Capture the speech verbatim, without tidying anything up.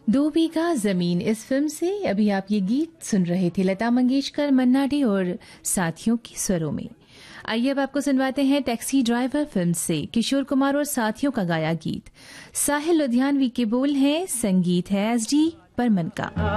दो बीघा जमीन, इस फिल्म से अभी आप ये गीत सुन रहे थे लता मंगेशकर, मन्ना डे और साथियों के स्वरों में। आइए अब आपको सुनवाते हैं टैक्सी ड्राइवर फिल्म से किशोर कुमार और साथियों का गाया गीत। साहिल लुधियानवी के बोल हैं, संगीत है एस डी बर्मन का।